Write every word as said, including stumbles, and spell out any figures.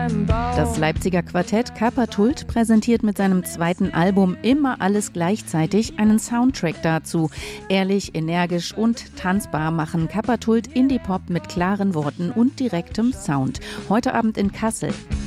Das Leipziger Quartett Kappertult präsentiert mit seinem zweiten Album Immer alles gleichzeitig einen Soundtrack dazu. Ehrlich, energisch und tanzbar machen Kappertult Indie-Pop mit klaren Worten und direktem Sound. Heute Abend in Kassel.